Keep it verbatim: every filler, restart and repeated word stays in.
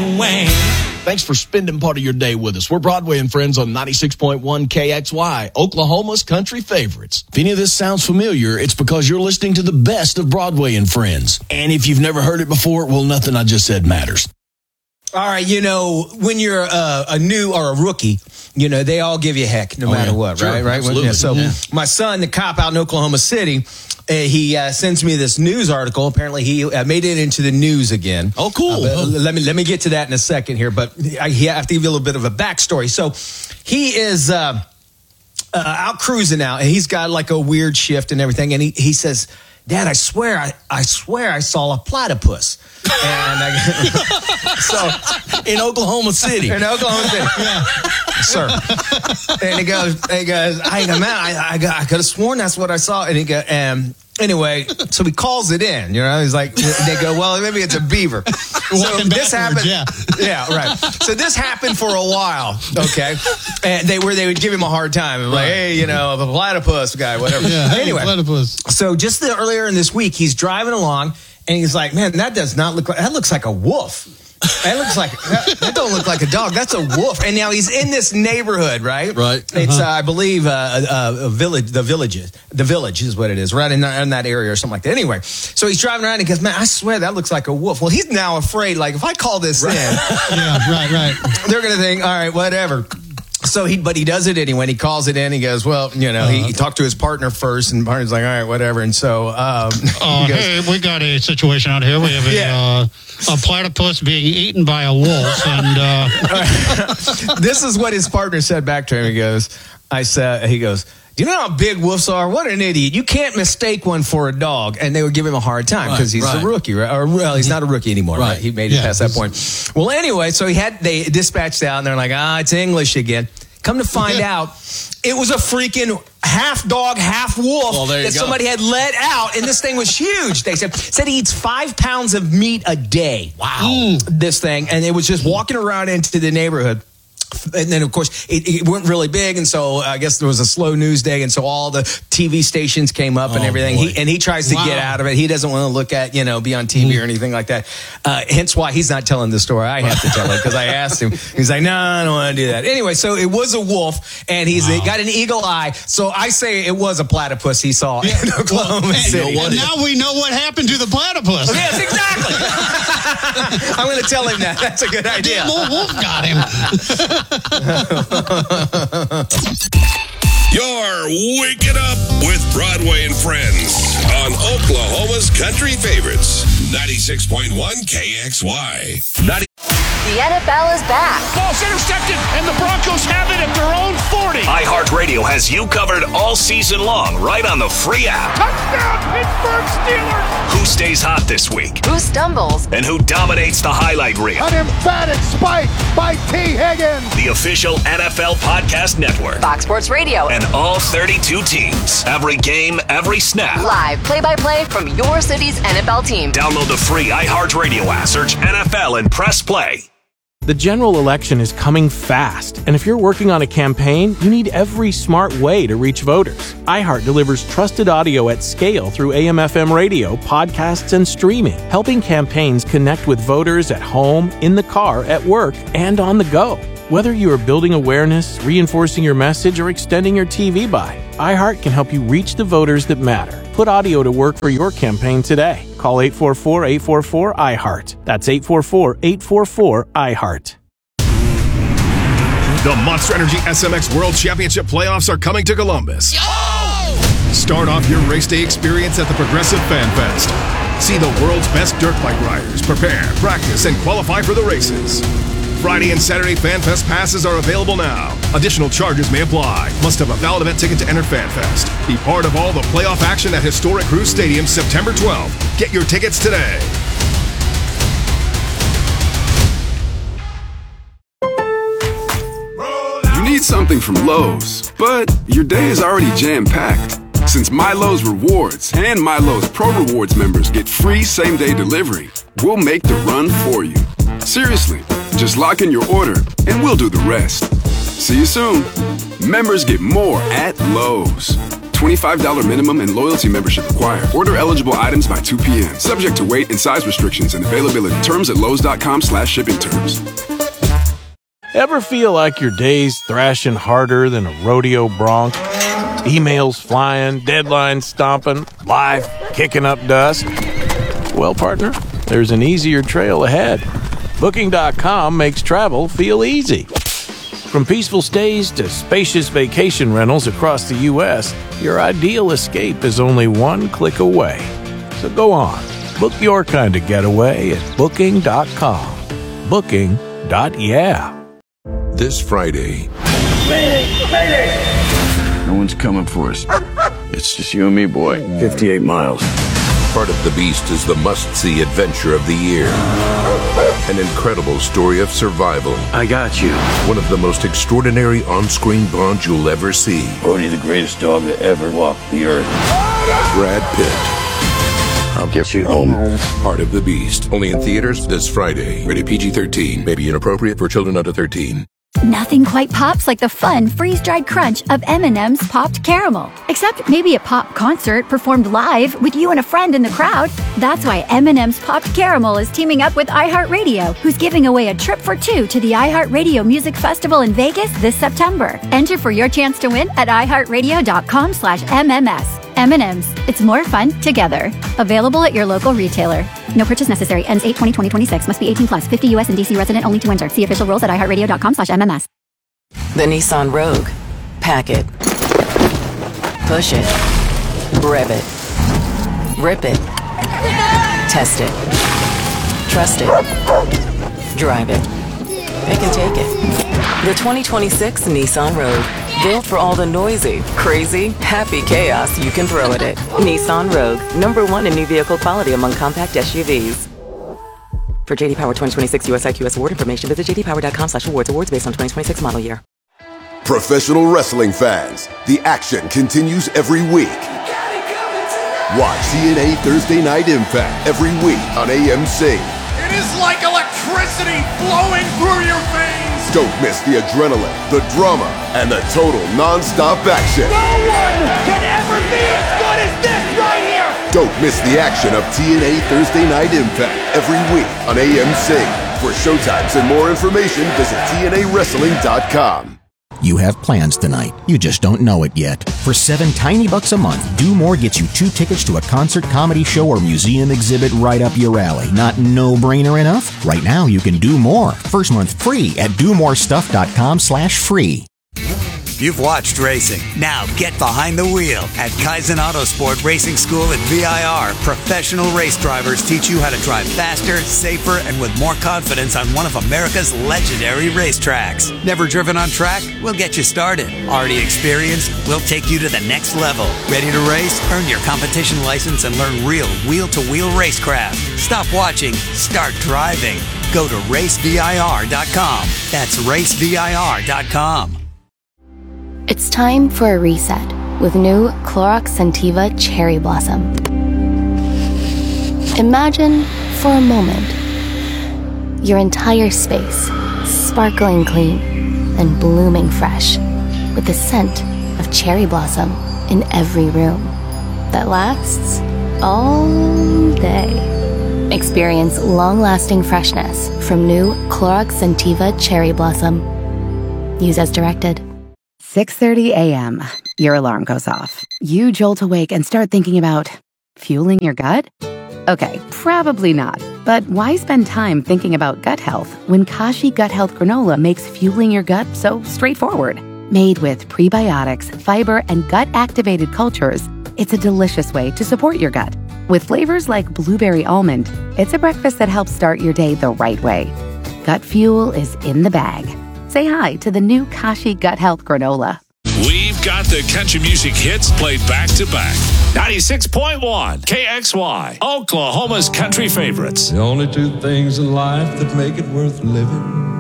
and Wayne. Thanks for spending part of your day with us. We're Broadway and Friends on ninety-six point one K X Y, Oklahoma's country favorites. If any of this sounds familiar, it's because you're listening to the best of Broadway and Friends. And if you've never heard it before, well, nothing I just said matters. All right, you know, when you're a, a new or a rookie, you know, they all give you heck no oh, matter yeah. what, sure, right? Right? Absolutely. Yeah, so yeah. my son, the cop out in Oklahoma City, uh, he uh, sends me this news article. Apparently, he uh, made it into the news again. Oh, cool. Uh, let me let me get to that in a second here, but I have to give you a little bit of a backstory. So he is uh, uh, out cruising now, and he's got like a weird shift and everything, and he, he says, Dad, I swear, I, I swear I saw a platypus. And I, so in Oklahoma City. In Oklahoma City. Yeah. Sir. And he goes, he goes, I, man, I, I, I could have sworn that's what I saw. And he goes, um, anyway, so he calls it in, you know, he's like, they go, well, maybe it's a beaver. So this happened. Yeah. Yeah, right. So this happened for a while, okay? And they were, they would give him a hard time. Like, hey, you know, the platypus guy, whatever. Yeah, hey, anyway, platypus. So just the, earlier in this week, he's driving along, and he's like, man, that does not look like, that looks like a wolf. That looks like, that, that don't look like a dog. That's a wolf. And now he's in this neighborhood, right? Right. It's, Uh-huh. uh, I believe, uh, uh, a village, the villages, the village is what it is, right in that, in that area or something like that. Anyway, so he's driving around and he goes, man, I swear that looks like a wolf. Well, he's now afraid, like, if I call this right. in, yeah, right, right. they're going to think, all right, whatever. So he, but he does it anyway. He calls it in. He goes, well, you know, he, he talked to his partner first, and partner's like, all right, whatever. And so, um, Uh, he goes, hey, we got a situation out here. We have a, Yeah. uh, a platypus being eaten by a wolf, and uh, this is what his partner said back to him. He goes, I said, he goes, do you know how big wolves are? What an idiot. You can't mistake one for a dog. And they would give him a hard time because Right, he's right. a rookie, right? Or, well, he's not a rookie anymore, right? Right. He made it Yeah, past that point. Well, anyway, so he had, they dispatched out, and they're like, ah, it's English again. Come to find out, it was a freaking half dog, half wolf Well, there you that go. somebody had let out, and this thing was huge. They said said he eats five pounds of meat a day. Wow, this thing, and it was just walking around into the neighborhood. And then, of course, it, it went really big, and so I guess there was a slow news day, and so all the T V stations came up and Oh, everything. boy. He, and he tries to Wow. get out of it. He doesn't want to look at, you know, be on T V or anything like that. Uh, hence why he's not telling the story. I have to tell it because I asked him. He's like, no, I don't want to do that. Anyway, so it was a wolf, and he's Wow. got an eagle eye. So I say it was a platypus he saw in Oklahoma and, City. and now we know what happened to the platypus. Yes, exactly. I'm going to tell him that. That's a good idea. Damn old wolf got him. You're waking up with Broadway and Friends on Oklahoma's country favorites. ninety-six point one K X Y. ninety- The N F L is back. Ball's intercepted, and the Broncos have it at their own forty. iHeartRadio has you covered all season long, right on the free app. Touchdown, Pittsburgh Steelers! Who stays hot this week? Who stumbles? And who dominates the highlight reel? An emphatic spike by T. Higgins. The official N F L Podcast Network. Fox Sports Radio. And all thirty-two teams. Every game, every snap. Live play-by-play from your city's N F L team. Download the free iHeartRadio app, search N F L, and press play. The general election is coming fast, and if you're working on a campaign, you need every smart way to reach voters. iHeart delivers trusted audio at scale through A M F M radio, podcasts, and streaming, helping campaigns connect with voters at home, in the car, at work, and on the go. Whether you are building awareness, reinforcing your message, or extending your T V buy, iHeart can help you reach the voters that matter. Put audio to work for your campaign today. Call eight four four, eight four four, I heart. That's eight four four, eight four four, I heart. The Monster Energy S M X World Championship playoffs are coming to Columbus. Start off your race day experience at the Progressive Fan Fest. See the world's best dirt bike riders prepare, practice, and qualify for the races. Friday and Saturday Fan Fest passes are available now. Additional charges may apply. Must have a valid event ticket to enter Fan Fest. Be part of all the playoff action at historic Cruise Stadium September twelfth. Get your tickets today. You need something from Lowe's, but your day is already jam-packed. Since MyLowe's Rewards and MyLowe's Pro Rewards members get free same-day delivery, we'll make the run for you. Seriously, just lock in your order and we'll do the rest. See you soon. Members get more at Lowe's. twenty-five dollars minimum and loyalty membership required. Order eligible items by two p.m. Subject to weight and size restrictions and availability. Terms at Lowe's.com slash shipping terms. Ever feel like your day's thrashing harder than a rodeo bronc? Emails flying, deadlines stomping, life kicking up dust? Well, partner, there's an easier trail ahead. Booking dot com makes travel feel easy. From peaceful stays to spacious vacation rentals across the U S, your ideal escape is only one click away. So go on, book your kind of getaway at Booking dot com. Booking. Yeah. This Friday. Mayday! Mayday! No one's coming for us. It's just you and me, boy. fifty-eight miles. Part of the Beast is the must-see adventure of the year. An incredible story of survival. I got you. One of the most extraordinary on-screen bonds you'll ever see. Bodhi, the greatest dog that ever walked the earth. Brad Pitt. I'll get you home. Part of the Beast. Only in theaters this Friday. Rated P G thirteen. May be inappropriate for children under thirteen. Nothing quite pops like the fun freeze-dried crunch of M and M's Popped Caramel. Except maybe a pop concert performed live with you and a friend in the crowd. That's why M and M's Popped Caramel is teaming up with iHeartRadio, who's giving away a trip for two to the iHeartRadio Music Festival in Vegas this September. Enter for your chance to win at iHeartRadio.com slash MMS. M and M's. It's more fun together. Available at your local retailer. No purchase necessary. Ends eight twenty twenty twenty-six. Must be eighteen plus. fifty U S and D C resident only to enter. See official rules at iHeartRadio.com slash MMS. The Nissan Rogue. Pack it. Push it. Rev it. Rip it. Test it. Trust it. Drive it. Pick and take it. The twenty twenty-six Nissan Rogue. Built for all the noisy, crazy, happy chaos you can throw at it. Nissan Rogue. Number one in new vehicle quality among compact S U Vs. For J D Power twenty twenty-six U S I Q S award information, visit j d power dot com slash awards. Awards based on twenty twenty-six model year. Professional wrestling fans, the action continues every week. Watch T N A Thursday Night Impact every week on A M C. It is like electricity flowing through your veins. Don't miss the adrenaline, the drama, and the total non-stop action. No one can ever be as good as this right here. Don't miss the action of T N A Thursday Night Impact every week on A M C. For showtimes and more information, visit T N A wrestling dot com. You have plans tonight. You just don't know it yet. For seven tiny bucks a month, Do More gets you two tickets to a concert, comedy show, or museum exhibit right up your alley. Not no-brainer enough? Right now, you can do more. First month free at do more stuff dot com slash free. You've watched racing. Now get behind the wheel. At Kaizen Autosport Racing School at V I R, professional race drivers teach you how to drive faster, safer, and with more confidence on one of America's legendary racetracks. Never driven on track? We'll get you started. Already experienced? We'll take you to the next level. Ready to race? Earn your competition license and learn real wheel-to-wheel racecraft. Stop watching. Start driving. Go to race V I R dot com. That's race V I R dot com. It's time for a reset with new Clorox Scentiva Cherry Blossom. Imagine, for a moment, your entire space sparkling clean and blooming fresh with the scent of cherry blossom in every room that lasts all day. Experience long-lasting freshness from new Clorox Scentiva Cherry Blossom. Use as directed. six thirty a.m. Your alarm goes off. You jolt awake and start thinking about fueling your gut? Okay, probably not. But why spend time thinking about gut health when Kashi Gut Health Granola makes fueling your gut so straightforward? Made with prebiotics, fiber, and gut-activated cultures, it's a delicious way to support your gut. With flavors like blueberry almond, it's a breakfast that helps start your day the right way. Gut fuel is in the bag. Say hi to the new Kashi Gut Health Granola. We've got the country music hits played back to back. ninety-six point one K X Y, Oklahoma's country favorites. The only two things in life that make it worth living